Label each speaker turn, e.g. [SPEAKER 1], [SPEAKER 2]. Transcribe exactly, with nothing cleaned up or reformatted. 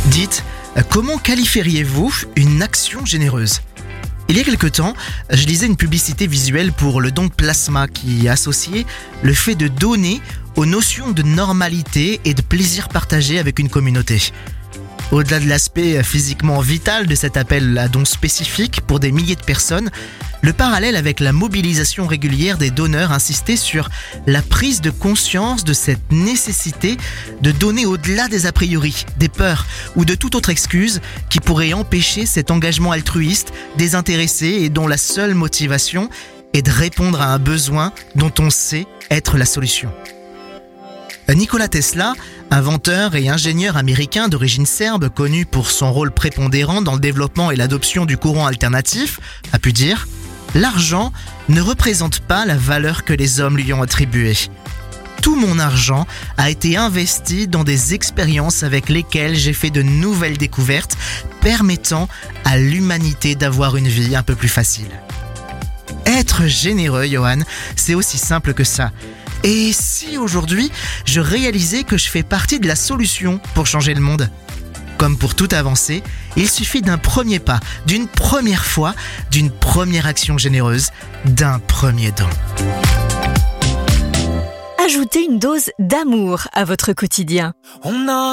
[SPEAKER 1] Dites, comment qualifieriez-vous une action généreuse ? Il y a quelque temps, je lisais une publicité visuelle pour le don de plasma qui associait le fait de donner aux notions de normalité et de plaisir partagé avec une communauté. Au-delà de l'aspect physiquement vital de cet appel à don spécifique pour des milliers de personnes, le parallèle avec la mobilisation régulière des donneurs insistait sur la prise de conscience de cette nécessité de donner au-delà des a priori, des peurs ou de toute autre excuse qui pourrait empêcher cet engagement altruiste, désintéressé et dont la seule motivation est de répondre à un besoin dont on sait être la solution. Nikola Tesla, inventeur et ingénieur américain d'origine serbe connu pour son rôle prépondérant dans le développement et l'adoption du courant alternatif, a pu dire « L'argent ne représente pas la valeur que les hommes lui ont attribuée. Tout mon argent a été investi dans des expériences avec lesquelles j'ai fait de nouvelles découvertes permettant à l'humanité d'avoir une vie un peu plus facile. » Être généreux, Johan, c'est aussi simple que ça. Et si aujourd'hui, je réalisais que je fais partie de la solution pour changer le monde ? Comme pour toute avancée, il suffit d'un premier pas, d'une première fois, d'une première action généreuse, d'un premier don.
[SPEAKER 2] Ajoutez une dose d'amour à votre quotidien.
[SPEAKER 3] On a